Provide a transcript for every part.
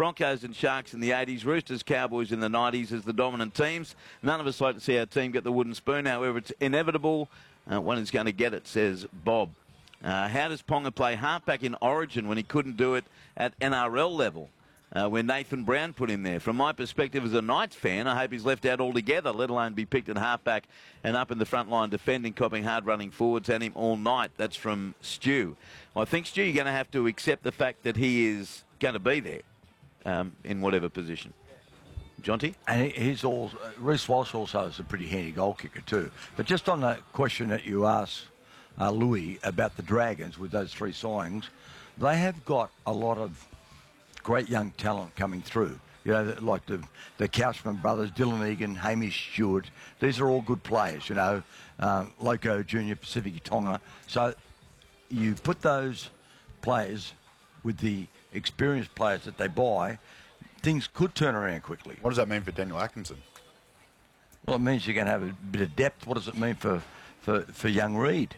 Broncos and Sharks in the 80s, Roosters, Cowboys in the 90s as the dominant teams. None of us like to see our team get the wooden spoon. However, it's inevitable. One is going to get it, says Bob. How does Ponga play halfback in Origin when he couldn't do it at NRL level? Where Nathan Brown put him there. From my perspective as a Knights fan, I hope he's left out altogether, let alone be picked at halfback and up in the front line defending, copying hard-running forwards at him all night. That's from Stu. Well, I think, Stu, you're going to have to accept the fact that he is going to be there in whatever position. Jonty? And he's also, Reece Walsh also is a pretty handy goal kicker too. But just on that question that you asked Louis about the Dragons with those 3 signings, they have got a lot of great young talent coming through. You know, like the Couchman brothers, Dylan Egan, Hamish Stewart. These are all good players, you know. Loco Junior, Pacific Tonga. So you put those players with the experienced players that they buy, things could turn around quickly. What does that mean for Daniel Atkinson? Well, it means you're going to have a bit of depth. What does it mean for young Reid?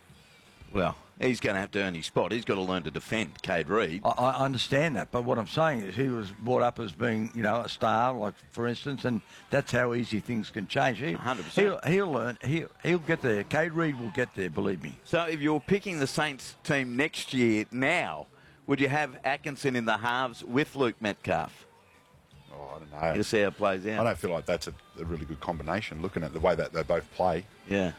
Well, he's going to have to earn his spot. He's got to learn to defend Cade Reid. I understand that, but what I'm saying is he was brought up as being, you know, a star, like for instance, and that's how easy things can change. 100%. He'll learn. He'll get there. Cade Reid will get there, believe me. So if you're picking the Saints team next year now, would you have Atkinson in the halves with Luke Metcalf? Oh, I don't know. You see how it plays out. I don't feel like that's a really good combination, looking at the way that they both play. Yeah.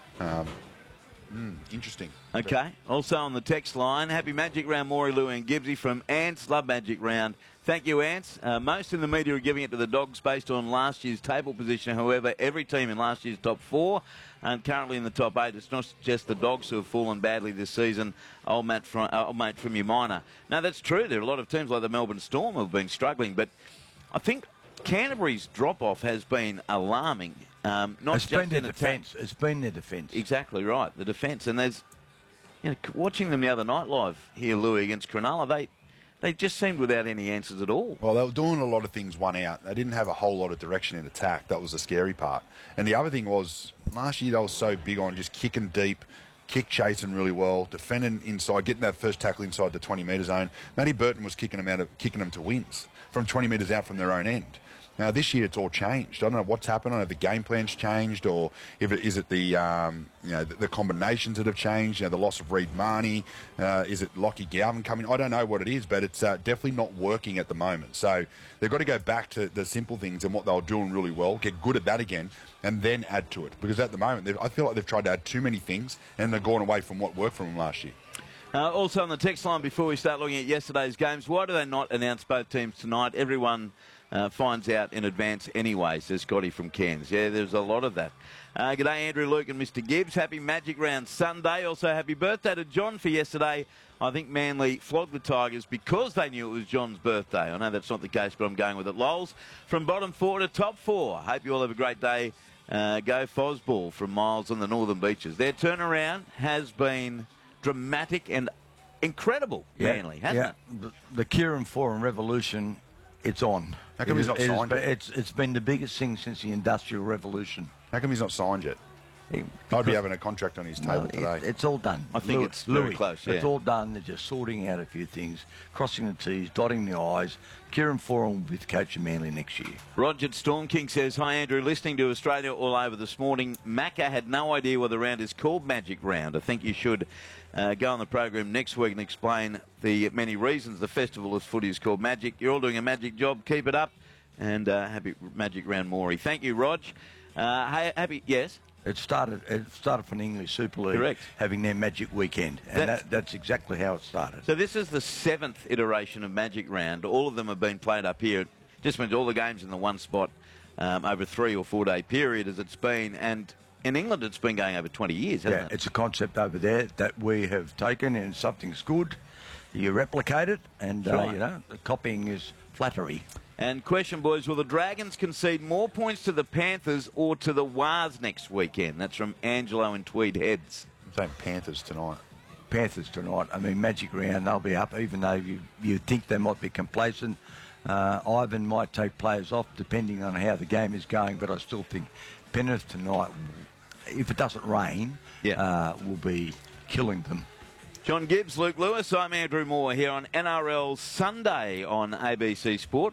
Interesting. Okay. Also on the text line, happy Magic Round, Maury, Louie and Gibbsy from Ants. Love Magic Round. Thank you, Ants. Most in the media are giving it to the Dogs based on last year's table position. However, every team in last year's top 4 and currently in the top 8. It's not just the Dogs who have fallen badly this season. Old mate from your minor. No, that's true. There are a lot of teams like the Melbourne Storm who have been struggling, but I think Canterbury's drop-off has been alarming. It's been their defence. It's been their defence. Exactly right, the defence. And there's, you know, watching them the other night live here, Louis, against Cronulla, they just seemed without any answers at all. Well, they were doing a lot of things one out. They didn't have a whole lot of direction in attack. That was the scary part. And the other thing was, last year they were so big on just kicking deep, kick chasing really well, defending inside, getting that first tackle inside the 20-metre zone. Matty Burton was kicking them to wins from 20 metres out from their own end. Now, this year it's all changed. I don't know what's happened. I don't know if the game plan's changed or if it is it the the combinations that have changed. You know, the loss of Reid Marnie. Is it Lockie Galvin coming? I don't know what it is, but it's definitely not working at the moment. So they've got to go back to the simple things and what they were doing really well, get good at that again, and then add to it. Because at the moment, I feel like they've tried to add too many things and they've gone away from what worked for them last year. Also on the text line, before we start looking at yesterday's games, why do they not announce both teams tonight? Everyone finds out in advance anyway, says Scotty from Cairns. Yeah, there's a lot of that. G'day, Andrew, Luke and Mr. Gibbs. Happy Magic Round Sunday. Also, happy birthday to John for yesterday. I think Manly flogged the Tigers because they knew it was John's birthday. I know that's not the case, but I'm going with it. Lols, from bottom 4 to top 4. Hope you all have a great day. Go Fosball from Miles on the Northern Beaches. Their turnaround has been dramatic and incredible, Manly, hasn't it? The Kieran Foran revolution, it's on. How come he's not signed yet? It's been the biggest thing since the Industrial Revolution. How come he's not signed yet? I'd be having a contract on his table today. It's all done. I think it's very close, yeah. It's all done. They're just sorting out a few things, crossing the T's, dotting the I's. Kieran Foran will be the coach of Manly next year. Roger Storm King says, hi Andrew, listening to Australia All Over this morning. Macca had no idea why the round is called Magic Round. I think you should go on the program next week and explain the many reasons the festival of footy is called Magic. You're all doing a magic job. Keep it up. And happy Magic Round, Maury. Thank you, Rog. Yes? It started from the English Super League. Correct. Having their Magic Weekend. And that's exactly how it started. So this is the 7th iteration of Magic Round. All of them have been played up here. It just means all the games in the one spot over a 3 or 4 day period as it's been. And in England, it's been going over 20 years, hasn't it? It's a concept over there that we have taken, and something's good, you replicate it, and right. the copying is flattery. And question, boys, will the Dragons concede more points to the Panthers or to the Wars next weekend? That's from Angelo in Tweed Heads. I'm saying Panthers tonight. Panthers tonight. I mean, Magic Round, they'll be up, even though you think they might be complacent. Ivan might take players off depending on how the game is going, but I still think Penrith tonight, if it doesn't rain, will be killing them. John Gibbs, Luke Lewis, I'm Andrew Moore here on NRL Sunday on ABC Sport.